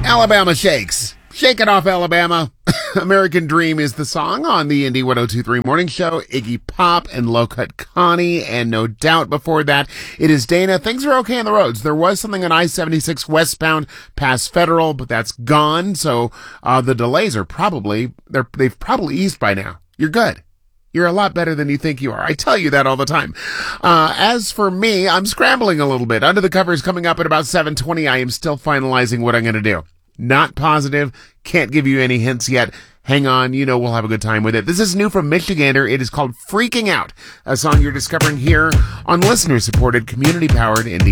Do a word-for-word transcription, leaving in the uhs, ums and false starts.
Alabama Shakes. Shake it off, Alabama. American Dream is the song on the Indy one oh two point three Morning Show. Iggy Pop and Low Cut Connie, and No Doubt before that. It is Dana. Things are okay on the roads. There was something on I seventy-six westbound past Federal, but that's gone. So uh, the delays are probably, they're, they've probably eased by now. You're good. You're a lot better than you think you are. I tell you that all the time. Uh, as for me, I'm scrambling a little bit. Under the Covers coming up at about seven twenty. I am still finalizing what I'm going to do. Not positive. Can't give you any hints yet. Hang on. You know we'll have a good time with it. This is new from Michigander. It is called Freaking Out, a song you're discovering here on listener-supported, community-powered Indie.